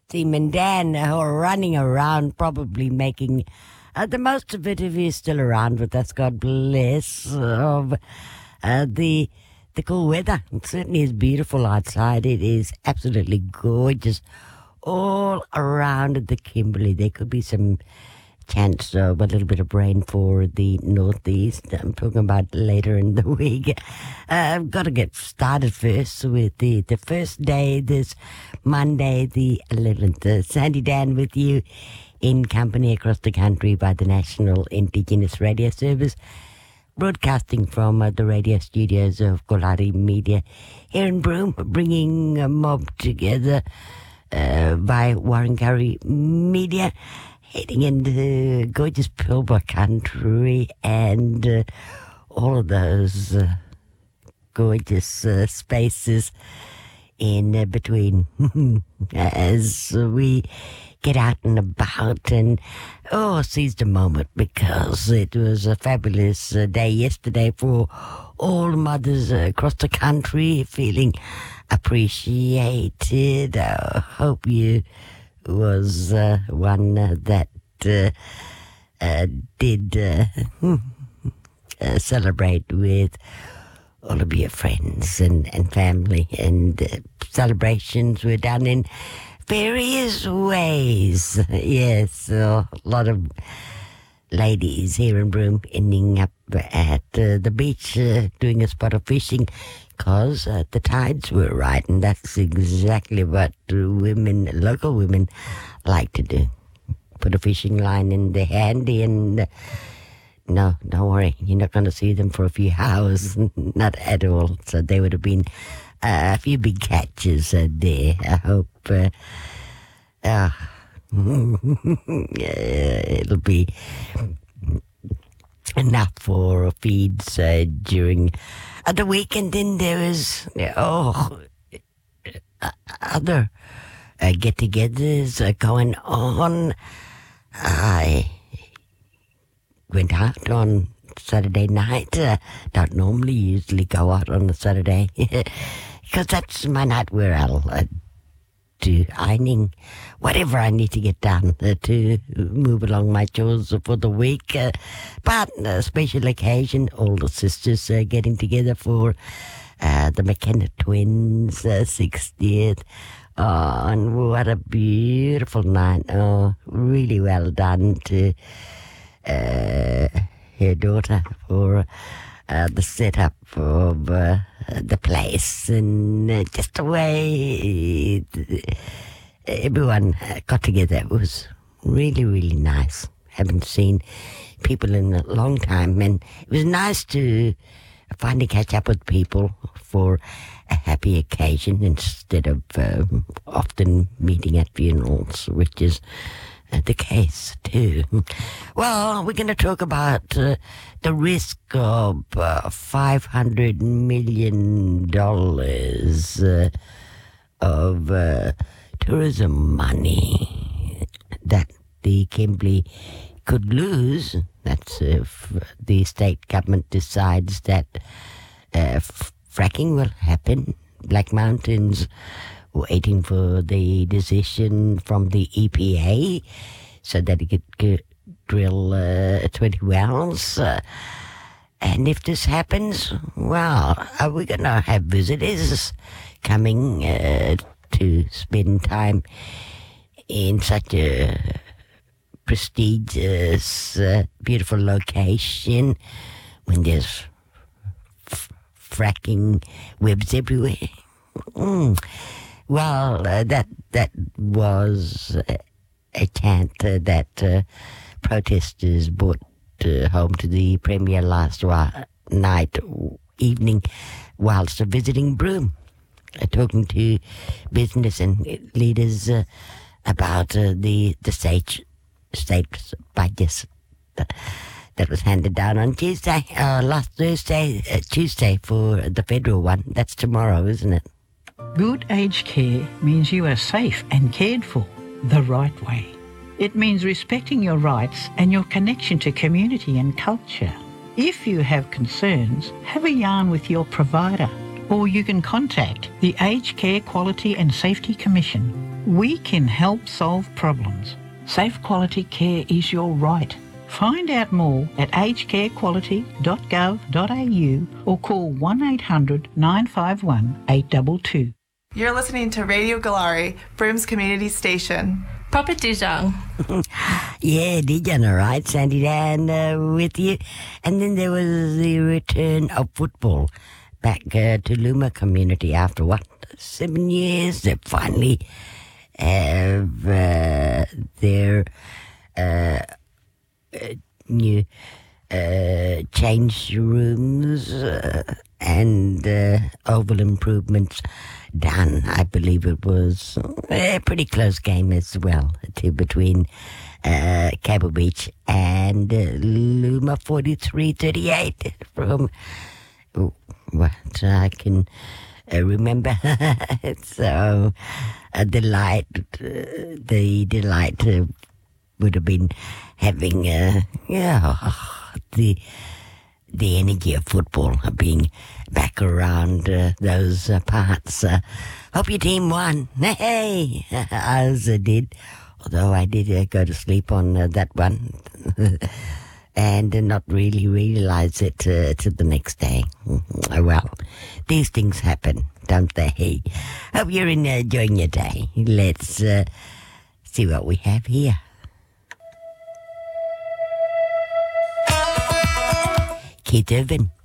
Tim and Dan are running around, probably making the most of it if he's still around with us. God bless. Of the cool weather. It certainly is beautiful outside. It is absolutely gorgeous all around the Kimberley. There could be some chance of a little bit of rain for the northeast. I'm talking about later in the week. I've got to get started first with the first day, this Monday, the 11th. Sandy Dan with you in company across the country by the National Indigenous Radio Service, broadcasting from the radio studios of Kolari Media here in Broome, bringing a mob together by Warringurri Media, heading into gorgeous Pilbara country and all of those gorgeous spaces in between as we get out and about and seize the moment, because it was a fabulous day yesterday for all mothers across the country, feeling appreciated. I hope you was one that did celebrate with all of your friends and family, and celebrations were done in various ways. Yes, a lot of ladies here in Broome ending up at the beach doing a spot of fishing, because the tides were right, and that's exactly what local women like to do. Put a fishing line in their handy and no, don't worry, you're not going to see them for a few hours, not at all. So there would have been a few big catches there. I hope it'll be enough for feeds during the week. And then there was other get-togethers going on. I went out on Saturday night. Don't normally usually go out on a Saturday because that's my night where I'll do ironing, whatever I need to get done to move along my chores for the week. But a special occasion, all the sisters getting together for the McKenna twins' 60th. Oh, and what a beautiful night. Oh, really well done to her daughter for the setup of the place, and just the way everyone got together. It was really, really nice. Haven't seen people in a long time, and it was nice to finally catch up with people for a happy occasion instead of often meeting at funerals, which is the case too. Well, we're going to talk about the risk of $500 million of tourism money that the Kimberley could lose. That's if the state government decides that fracking will happen. Black Mountain's waiting for the decision from the EPA so that it could drill 20 wells. And if this happens, well, are we going to have visitors coming to spend time in such a prestigious, beautiful location when there's fracking webs everywhere? Well, that was a chant that protesters brought home to the Premier last evening whilst visiting Broome, talking to business and leaders about the state's budget that was handed down on Tuesday, Tuesday for the federal one. That's tomorrow, isn't it? Good aged care means you are safe and cared for the right way. It means respecting your rights and your connection to community and culture. If you have concerns, have a yarn with your provider, or you can contact the Aged Care Quality and Safety Commission. We can help solve problems. Safe quality care is your right. Find out more at agecarequality.gov.au or call 1800 951 822. You're listening to Radio Galari, Broom's community station. Papa Dijang. Yeah, Dijan, all right, Sandy Dan with you. And then there was the return of football back to Luma community after 7 years. They finally have their new change rooms and oval improvements done. I believe it was a pretty close game as well between Cable Beach and Luma 43-38 from what I can remember. So the delight would have been having the energy of football being back around those parts. Hope your team won. Hey, as I did. Although I did go to sleep on that one and not really realize it till the next day. Well, these things happen, don't they? Hope you're enjoying your day. Let's see what we have here. Keith Irvin.